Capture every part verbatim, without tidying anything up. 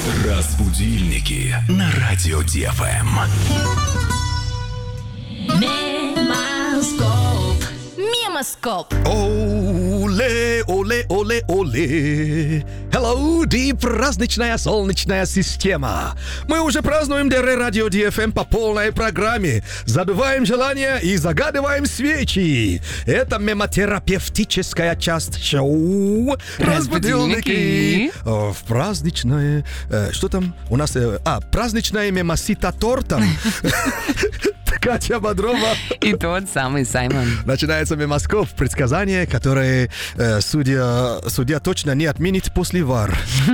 Разбудильники на радио Ди Эф Эм. Мемоскоп. Мемоскоп. Оле, оле, оле, оле. Hello, Ди, праздничная солнечная система. Мы уже празднуем ДР Радио Ди Эф Эм по полной программе. Задуваем желания и загадываем свечи. Это мемотерапевтическая часть шоу «Разбудильники». О, в праздничное... э, Что там у нас? э, А, праздничная мемосита тортом. Катя Бодрова. И тот самый Саймон. Начинается мемоскоп, предсказание, которое э, судья, судья точно не отменит после ВАР.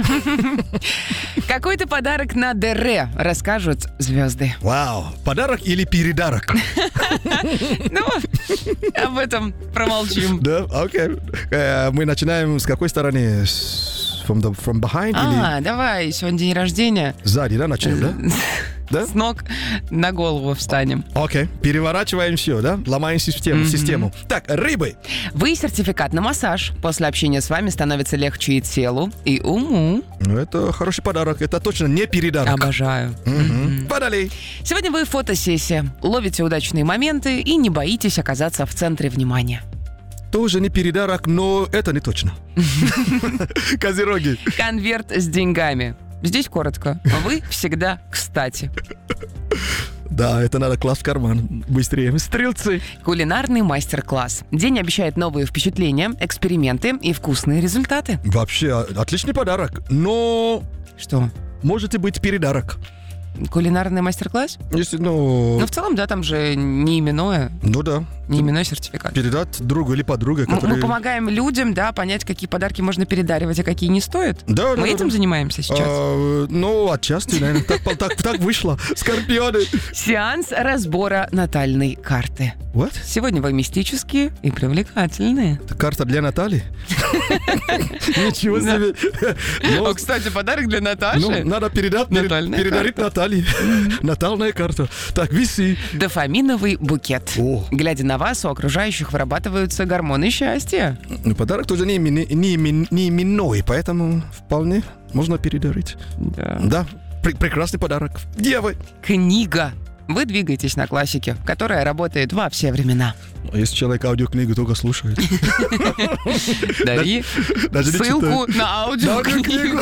Какой-то подарок на ДР расскажут звезды. Вау, подарок или передарок? Ну, об этом промолчим. Да, окей. Э, Мы начинаем с какой стороны? С- From, the, from behind А, или давай, сегодня день рождения. сзади, да, начнем, да? Да? С ног на голову встанем. Окей, переворачиваем все, да? Ломаем систему, систему. Так, рыбы. Вы сертификат на массаж. После общения с вами становится легче и телу, и уму. Ну, это хороший подарок, это точно не передарок. Обожаю. Мгм. Водолей. Сегодня вы в фотосессии. Ловите удачные моменты и не боитесь оказаться в центре внимания. Тоже не передарок, но это не точно. Козероги. Конверт с деньгами. Здесь коротко. Вы всегда кстати. Да, это надо класть в карман быстрее. Стрелцы. Кулинарный мастер-класс. День обещает новые впечатления, эксперименты и вкусные результаты. Вообще, отличный подарок, но Что? можете быть передарок. Кулинарный мастер-класс? Если, ну... Ну, в целом, да, там же не именное, Ну да. не именной сертификат. Передать другу или подруге, М- который... Мы помогаем людям, да, понять, какие подарки можно передаривать, а какие не стоит. Да, да, Мы да, этим да. занимаемся сейчас. А, ну, отчасти, наверное. Так, пол- так, так вышло. Скорпионы. Сеанс разбора натальной карты. What? Сегодня вы мистические и привлекательные. Это карта для Натальи? Ничего себе. Ну, кстати, подарок для ну, Наташи. надо передать, перед- Натальная передарить Наталье. Натальная карта. Так, виси. Дофаминовый букет. О. Глядя на вас, у окружающих вырабатываются гормоны счастья. Ну, подарок тоже не, имени- не, имени- не именной, поэтому вполне можно передарить. Да. Да, пр- прекрасный подарок. Девы. Книга. Вы двигаетесь на классике, которая работает во все времена. Если человек аудиокнигу только слушает. Дари Даже не ссылку читает. на аудиокнигу.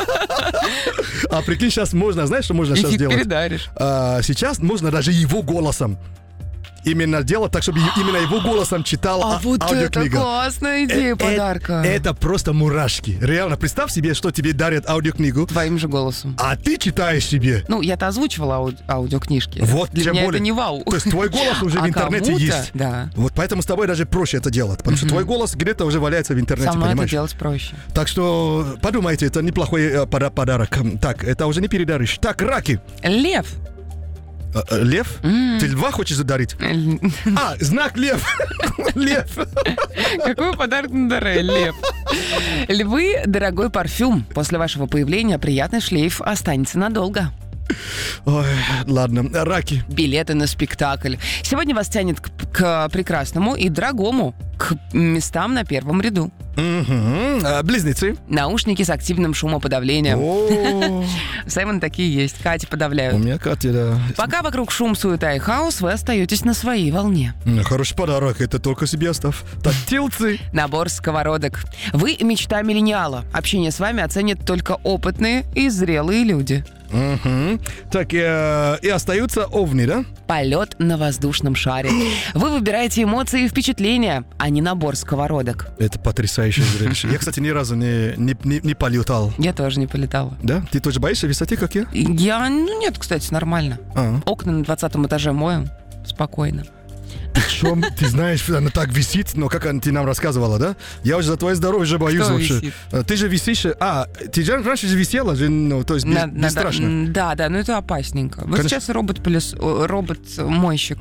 А прикинь, сейчас можно, знаешь, что можно сейчас И делать? передаришь. А, сейчас можно даже его голосом именно делать так, чтобы именно его голосом читала А а- вот это аудиокнига. классная идея Э, подарка. э, Это просто мурашки. Реально, представь себе, что тебе дарят аудиокнигу, Твоим же голосом. а ты читаешь себе. Ну, я-то озвучивала ауди- аудиокнижки. Вот, Для тем меня более. это не вау. То есть твой голос уже в А интернете кому-то, есть. да. Вот поэтому с тобой даже проще это делать, потому что твой голос где-то уже валяется в интернете, Со мной это понимаешь? делать проще. Так что подумайте, это неплохой э, пода- подарок. Так, это уже не передаришь. Так, раки. Лев. Э, э, Лев? Ты льва хочешь задарить? А, знак лев. Лев. Какой подарок на ДР, Лев? Львы – дорогой парфюм. После вашего появления приятный шлейф останется надолго. Ой, ладно, раки. Билеты на спектакль. Сегодня вас тянет к, к прекрасному и дорогому, к местам на первом ряду. Мгм. А, близнецы. Наушники с активным шумоподавлением. О, У Саймона такие есть. Катя у подавляют. меня Катя, да. Пока вокруг шум, суета и хаос, вы остаетесь на своей волне. М, Хороший подарок, это только себе оставь. Так, тельцы. Набор сковородок. Вы мечта миллениала. Общение с вами оценят только опытные и зрелые люди. Мгм. Так, э, и остаются овни, да? Полет на воздушном шаре. Вы выбираете эмоции и впечатления, а не набор сковородок. Это потрясающее зрелище. Я, кстати, ни разу не, не, не, не полетал. Я тоже не полетала. Да? Ты тоже боишься высоты, как я? Я, ну нет, кстати, нормально. А. Окна на двадцатом этаже моем. Спокойно. Причем, ты знаешь, она так висит, но как она- ты нам рассказывала, да? Я уже за твое здоровье же боюсь Кто вообще. висит? А, Ты же висишь... А, ты же раньше же висела, же, ну, то есть без- На- надо- бесстрашно. м, Да, да, но это опасненько. Вот Конечно. сейчас робот-пылес- о, робот-мойщик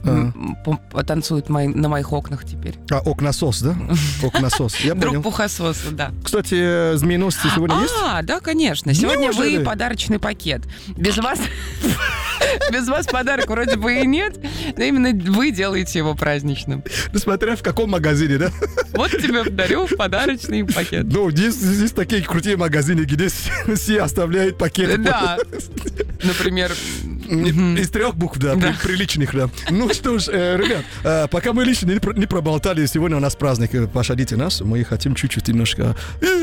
м, по- танцует мои- на моих окнах теперь. А, окносос, да? Окносос. Я Друг понял. пухососа, да. Кстати, э, змееносцы сегодня есть? А, да, конечно. Сегодня Неужели? вы подарочный пакет. Без вас... Без вас подарок вроде бы и нет, но именно вы делаете его праздничным. Ну, смотря в каком магазине, да? Вот тебе дарю подарочный пакет. Ну, здесь, здесь такие крутые магазины, где все все оставляют пакеты. Да. Например, Из трех букв, да, Да. при- приличных, да. Ну что ж, э, ребят, э, пока мы лично не, про- не проболтали, сегодня у нас праздник, э, пощадите нас, мы хотим чуть-чуть немножко...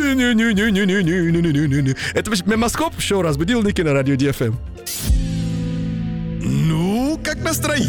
Это Мемоскоп, шоу «Разбудил Ники» на радио ди эф эм. Ну, как настроение?